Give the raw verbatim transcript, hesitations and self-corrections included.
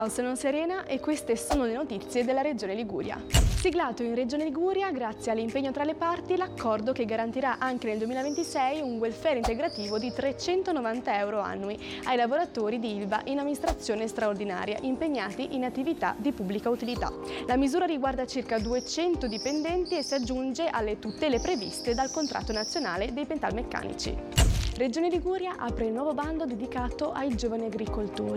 Ciao, sono Serena e queste sono le notizie della Regione Liguria. Siglato in Regione Liguria, grazie all'impegno tra le parti, l'accordo che garantirà anche nel duemilaventisei un welfare integrativo di trecentonovanta euro annui ai lavoratori di Ilva in amministrazione straordinaria impegnati in attività di pubblica utilità. La misura riguarda circa duecento dipendenti e si aggiunge alle tutele previste dal contratto nazionale dei pentalmeccanici. Regione Liguria apre il nuovo bando dedicato ai giovani agricoltori.